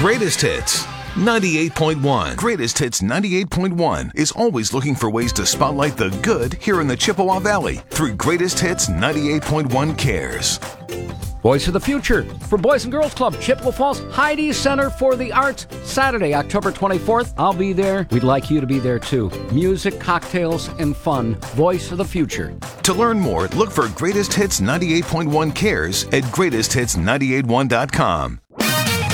Greatest Hits 98.1. Greatest Hits 98.1 is always looking for ways to spotlight the good here in the Chippewa Valley through Greatest Hits 98.1 Cares. Voice of the Future for Boys and Girls Club, Chippewa Falls Heidi Center for the Arts, Saturday, October 24th. I'll be there. We'd like you to be there too. Music, cocktails, and fun. Voice of the Future. To learn more, look for Greatest Hits 98.1 Cares at greatesthits981.com.